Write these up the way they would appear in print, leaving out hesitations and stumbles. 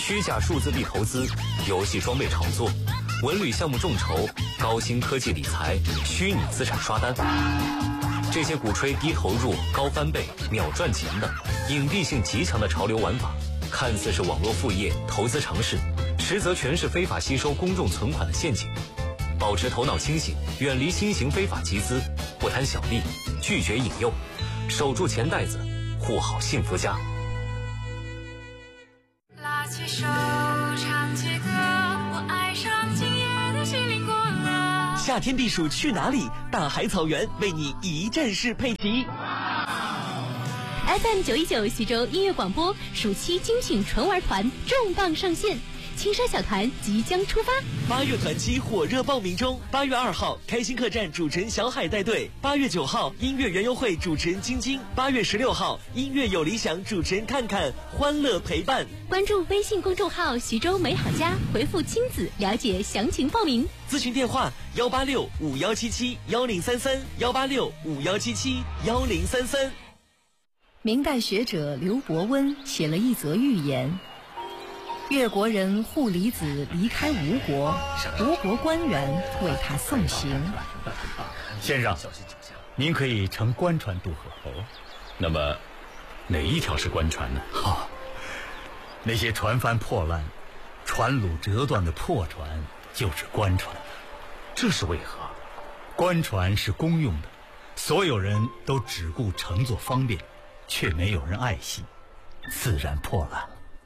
虚假数字币投资、游戏装备炒作、文旅项目众筹、高新科技理财、虚拟资产刷单，这些鼓吹低投入、高翻倍、秒赚钱的隐蔽性极强的潮流玩法，看似是网络副业、投资常识，实则全是非法吸收公众存款的陷阱。保持头脑清醒，远离新型非法集资，不贪小利，拒绝引诱，守住钱袋子，护好幸福家。 拉起手唱起歌，我爱上今夜的心灵过了。 夏天避暑去哪里？大海草原为你一站式配齐。 FM 919徐州音乐广播暑期精品纯玩团重磅上线，青山小团即将出发。 8月团期火热报名中，8月2号开心客栈主持人小海带队，8月9号音乐园游会主持人晶晶，8月16号音乐有理想主持人看看，欢乐陪伴。 关注微信公众号徐州美好家，回复亲子了解详情报名。 咨询电话18651771033，18651771033。 明代学者刘伯温写了一则寓言：越国人护离子离开吴国，吴国官员为他送行。 先生，您可以乘官船渡河。那么哪一条是官船呢？那些船帆破烂、船橹折断的破船就是官船。这是为何？官船是公用的，所有人都只顾乘坐方便，却没有人爱惜，自然破烂。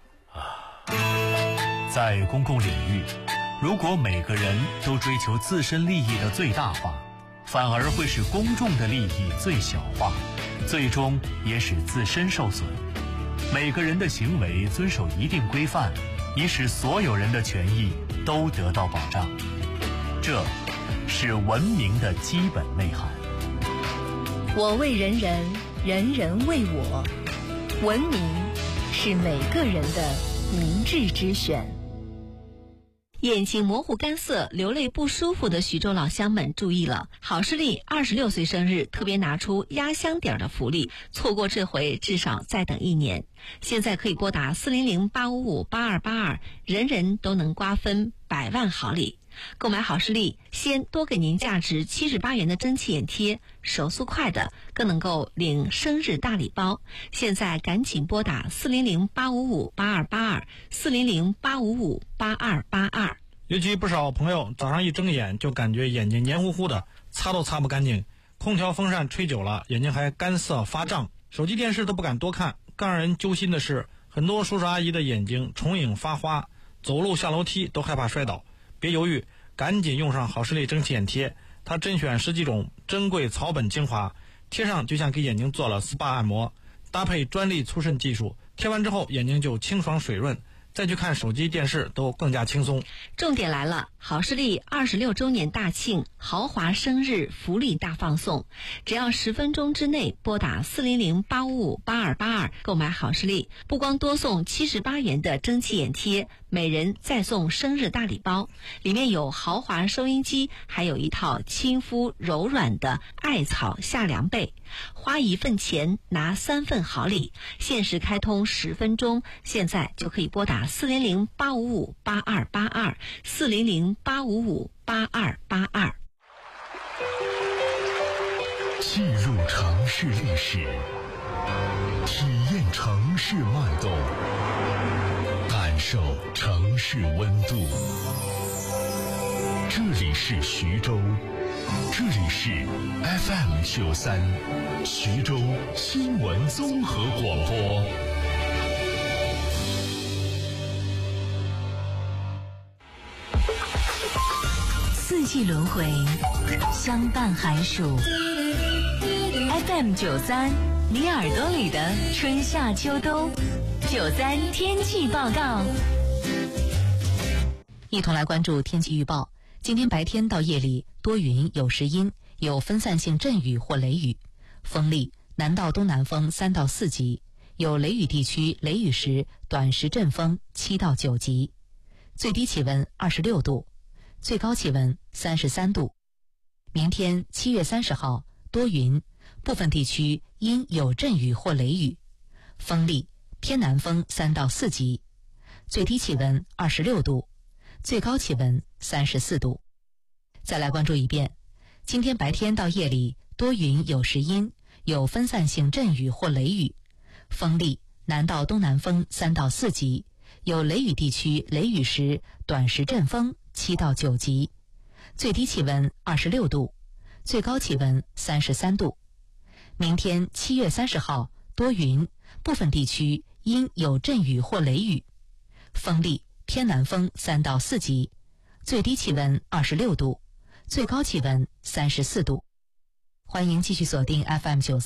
在公共领域，如果每个人都追求自身利益的最大化，反而会使公众的利益最小化，最终也使自身受损。每个人的行为遵守一定规范，以使所有人的权益都得到保障。这是文明的基本内涵。 我为人人，人人为我。文明是每个人的明智之选。 眼睛模糊干涩、流泪不舒服的徐州老乡们注意了，好视力26岁生日特别拿出压箱底儿的福利，错过这回至少再等1年。现在可以拨打400-855-8282，人人都能瓜分100万好礼。购买好视力，先多给您价值78元的蒸汽眼贴，手速快的更能够领生日大礼包。现在赶紧拨打400-855-8282，400-855-8282。 尤其不少朋友早上一睁眼就感觉眼睛黏糊糊的，擦都擦不干净，空调风扇吹久了眼睛还干涩发胀，手机电视都不敢多看。更让人揪心的是，很多叔叔阿姨的眼睛重影发花，走路下楼梯都害怕摔倒。别犹豫，赶紧用上好视力蒸汽眼贴，它甄选10几种珍贵草本精华，贴上就像给眼睛做了 SPA 按摩，搭配专利粗渗技术，贴完之后眼睛就清爽水润，再去看手机电视都更加轻松。 重点来了，好视力26周年大庆豪华生日福利大放送，只要10分钟之内拨打400-855-8282购买好视力，不光多送78元的蒸汽眼贴，每人再送生日大礼包，里面有豪华收音机，还有一套亲肤柔软的艾草夏凉被。花1份钱拿3份好礼，限时开通10分钟，现在就可以拨打400-855-8282，400-855-8282。 记录城市历史，体验城市脉动，感受城市温度。这里是徐州，这里是 FM93 徐州新闻综合广播。 四季轮回，相伴寒暑。FM93，你耳朵里的春夏秋冬。93天气报告。 一同来关注天气预报。今天白天到夜里多云有时阴，有分散性阵雨或雷雨，风力南到东南风3到4级，有雷雨地区雷雨时短时阵风7到9级。最低气温26度，最高气温33度。明天7月30号多云，部分地区阴有阵雨或雷雨，风力偏南风3到4级。 最低气温26度，最高气温34度。再来关注一遍，今天白天到夜里多云有时阴，有分散性阵雨或雷雨，风力南到东南风3到4级，有雷雨地区雷雨时短时阵风7到9级，最低气温26度，最高气温33度。明天7月30号多云，部分地区阴有阵雨或雷雨，风力偏南风3到4级，最低气温26度，最高气温34度。欢迎继续锁定 FM94